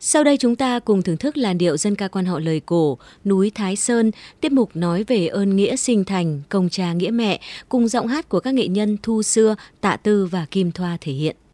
Sau đây chúng ta cùng thưởng thức làn điệu dân ca quan họ lời cổ Núi Thái Sơn, tiết mục nói về ơn nghĩa sinh thành, công cha nghĩa mẹ, cùng giọng hát của các nghệ nhân Thu Xưa, Tạ Tư và Kim Thoa thể hiện.